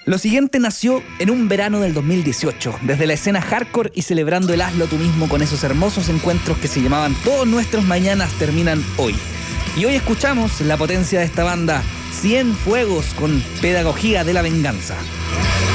Lo siguiente nació en un verano del 2018, desde la escena hardcore y celebrando el hazlo tú mismo con esos hermosos encuentros que se llamaban Todos nuestros mañanas terminan hoy. Y hoy escuchamos la potencia de esta banda, Cienfuegos con Pedagogía de la Venganza.